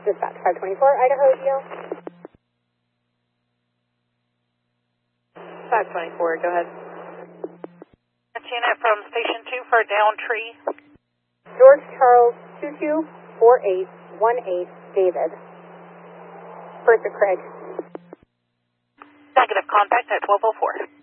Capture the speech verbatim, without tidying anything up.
Dispatch five twenty-four, Idaho E O. five twenty-four, go ahead. Unit from Station two for Downtree. George Charles two two four eight one eight, David. Bertha Craig. Negative, contact at twelve oh four.